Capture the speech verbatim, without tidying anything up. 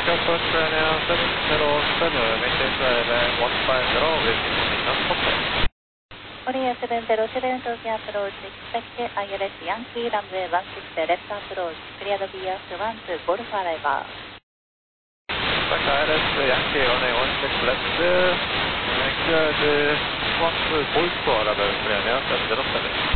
approach Ryanair seven zero seven, maintain flight one five zero with information contact. Korea seven zero seven, Tokyo approach, expect I L S Yankee runway one six left approach, cleared V S one to Golf arrival. Expect I L S Yankee runway one six left, uh, cleared one to Golf arrival, Ryanair seven zero seven.